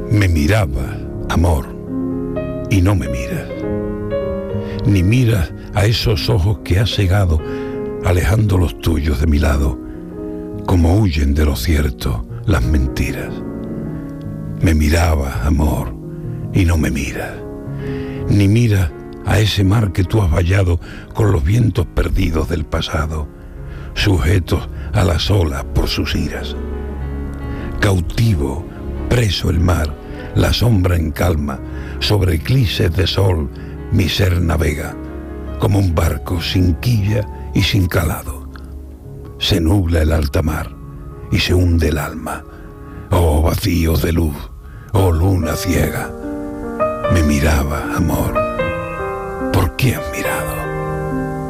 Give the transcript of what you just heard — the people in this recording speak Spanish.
Me miraba, amor, y no me miras. Ni miras a esos ojos que has cegado, alejando los tuyos de mi lado, como huyen de lo cierto las mentiras. Me miraba, amor, y no me miras. Ni miras a ese mar que tú has vallado con los vientos perdidos del pasado, sujetos a las olas por sus iras. Cautivo, preso el mar, la sombra en calma, sobre eclipses de sol mi ser navega, como un barco sin quilla y sin calado. Se nubla el alta mar y se hunde el alma. Oh vacíos de luz, oh luna ciega. Me miraba, amor, ¿por qué has mirado?